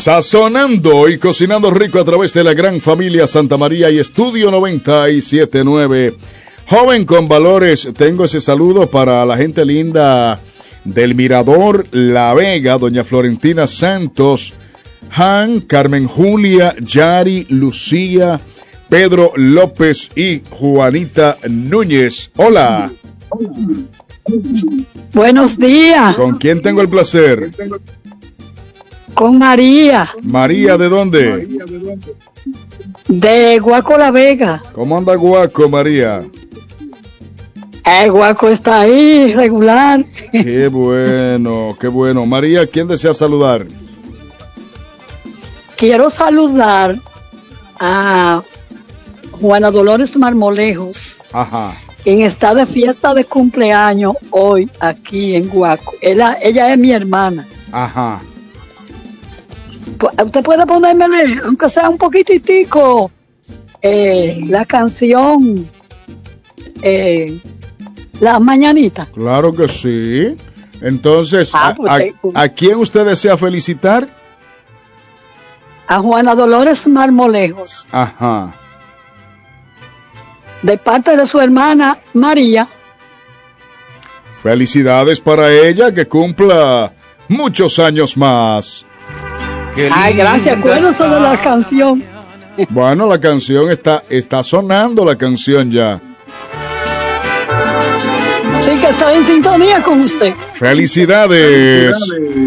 Sazonando y cocinando rico a través de la gran familia Santa María y Estudio 97.9. Joven con valores, tengo ese saludo para la gente linda del Mirador La Vega, doña Florentina Santos, Han, Carmen Julia, Yari, Lucía, Pedro López y Juanita Núñez. Hola. Buenos días. ¿Con quién tengo el placer? Con María. María, ¿de dónde? De Guaco La Vega. ¿Cómo anda Guaco, María? Guaco está ahí, regular. Qué bueno, qué bueno. María, ¿quién desea saludar? Quiero saludar a Juana Dolores Marmolejos. Ajá. En está de fiesta de cumpleaños hoy aquí en Guaco. Ella es mi hermana. Ajá. Usted puede ponérmele, aunque sea un poquititico, la canción Las Mañanitas. Claro que sí. Entonces, pues, ¿a quién usted desea felicitar? A Juana Dolores Marmolejos. Ajá. De parte de su hermana María. Felicidades para ella, que cumpla muchos años más. Ay, gracias, acuérdense de la canción. Bueno, la canción está sonando, la canción ya. Sí, que estoy en sintonía con usted. Felicidades.